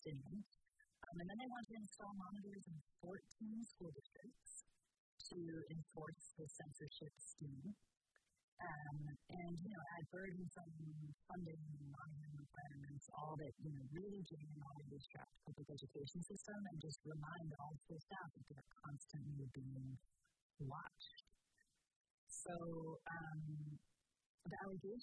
Palestinians. And then they want to install monitors in 14 school districts to enforce the censorship scheme. Add burdensome funding and monitoring requirements, all that, really drain an already strapped public education system, and just remind all school staff that they're constantly being watched. So, the allegation